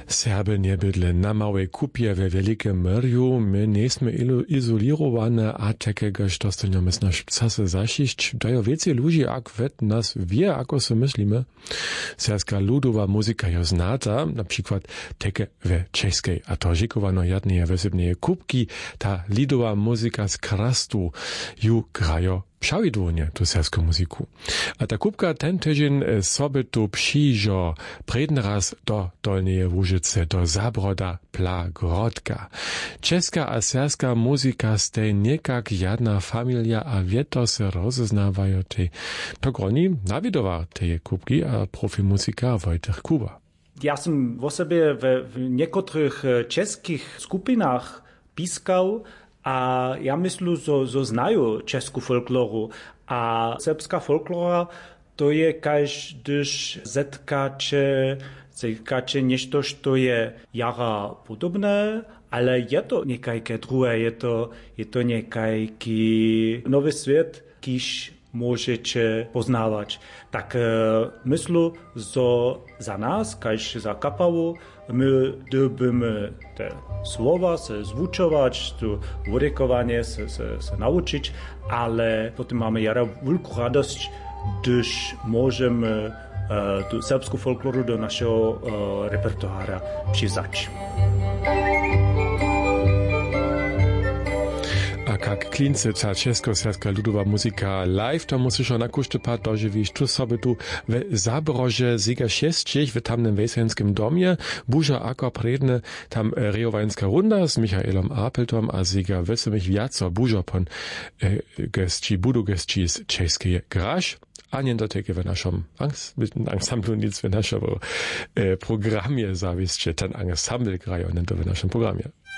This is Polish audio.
Serby nie bydle na małej kupie we Wielkim Myrju. My nie jesteśmy izolirowane, a takiego, što ste njome s naš čase zašišć. Dajo więcej ludzi, ak vet nas wie, ako se myslíme. Serska ludowa muzyka jo znata, na przykład takie we czeskiej, a to žikowano jadnie wesebnie kupki, ta lidowa muzyka z krastu ju grajo przałidłonie tu serską muzyku. A ta kupka ten tydzień sobie tu przyjdzie predny raz do Dolnej Łużyce, do Zabroda Plagrodka. Czeska a serska muzyka stej niekak jedna familia, a wieto se rozeznawają te pogroni nawidowa tej kupki, a profi muzyka Wojtek Kuba. Ja sam o sobie w niektórych czeskich skupinach piskał, a ja myślę, że znają czeską folkloru, a serbska folklora to je gdyż zetkacze nešto, što je jara podobne, ale je to niekajkie drugie, je to niekajki nowy świat, kiż możecie poznawać. Tak myślę, że za nas, kaž za kapawu, my dobimy te słowa se zwučować, to wodekowanie se nauczyć, ale potem mamy jara wielką radość, gdyż możemy tu serbską folkloru do naszego repertuara przywzać. A jak klince ta czesko-serska ludowa muzyka live, to musisz na kusztypat dożywić tu sobie tu w Zabroże Ziga 6 w tamnym weselskim domie, buża ako predne tam rejowańska runda z Michaelom Apeltom, a Ziga wesemich wiaco buża pon budu gestci z czeskiej graż. A nie do tego w naszym ensemblu nic w naszym programie zawiscie, ten ensemble grają, nie to w naszym programie.